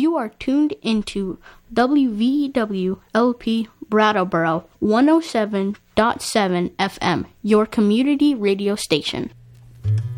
You are tuned into WVWLP Brattleboro 107.7 FM, your community radio station.